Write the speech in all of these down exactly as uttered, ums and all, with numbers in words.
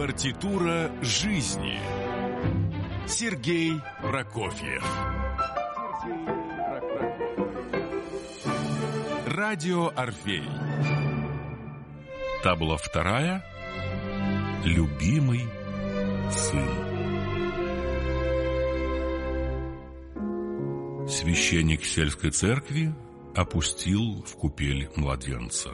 Партитура жизни. Сергей Прокофьев. Радио Орфей. Табула вторая. Любимый сын. Священник сельской церкви опустил в купель младенца.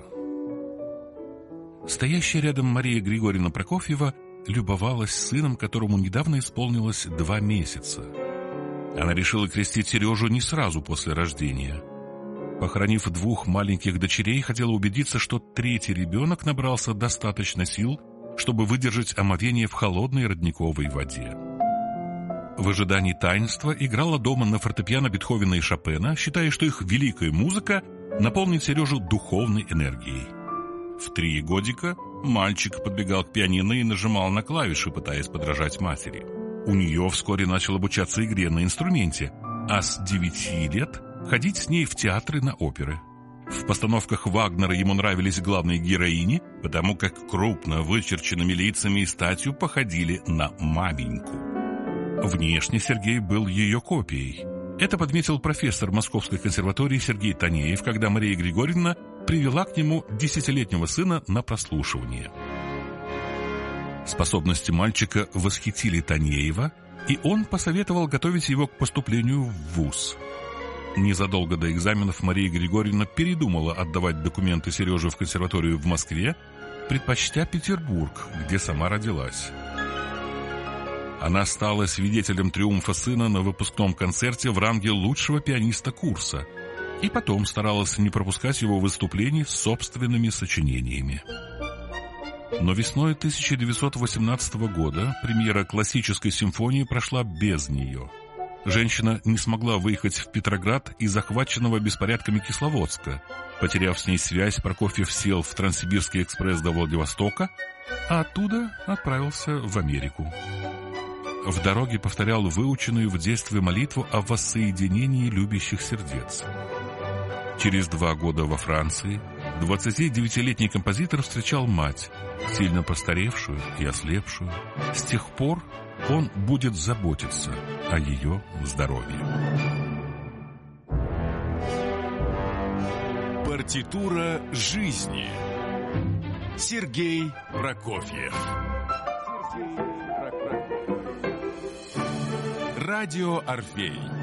Стоящая рядом Мария Григорьевна Прокофьева любовалась сыном, которому недавно исполнилось два месяца. Она решила крестить Сережу не сразу после рождения. Похоронив двух маленьких дочерей, хотела убедиться, что третий ребенок набрался достаточно сил, чтобы выдержать омовение в холодной родниковой воде. В ожидании таинства играла дома на фортепиано Бетховена и Шопена, считая, что их великая музыка наполнит Сережу духовной энергией. В три годика мальчик подбегал к пианино и нажимал на клавиши, пытаясь подражать матери. У нее вскоре начал обучаться игре на инструменте, а с девяти лет ходить с ней в театры на оперы. В постановках Вагнера ему нравились главные героини, потому как крупно вычерченными лицами и статью походили на маменьку. Внешне Сергей был ее копией. Это подметил профессор Московской консерватории Сергей Танеев, когда Мария Григорьевна привела к нему десятилетнего сына на прослушивание. Способности мальчика восхитили Танеева, и он посоветовал готовить его к поступлению в вуз. Незадолго до экзаменов Мария Григорьевна передумала отдавать документы Сереже в консерваторию в Москве, предпочтя Петербург, где сама родилась. Она стала свидетелем триумфа сына на выпускном концерте в ранге лучшего пианиста курса и потом старалась не пропускать его выступлений с собственными сочинениями. Но весной тысяча девятьсот восемнадцатого года премьера классической симфонии прошла без нее. Женщина не смогла выехать в Петроград из захваченного беспорядками Кисловодска. Потеряв с ней связь, Прокофьев сел в Транссибирский экспресс до Владивостока, а оттуда отправился в Америку. В дороге повторял выученную в детстве молитву о воссоединении любящих сердец. Через два года во Франции двадцатидевятилетний композитор встречал мать, сильно постаревшую и ослепшую. С тех пор он будет заботиться о ее здоровье. Партитура жизни. Сергей Прокофьев. Радио Орфей.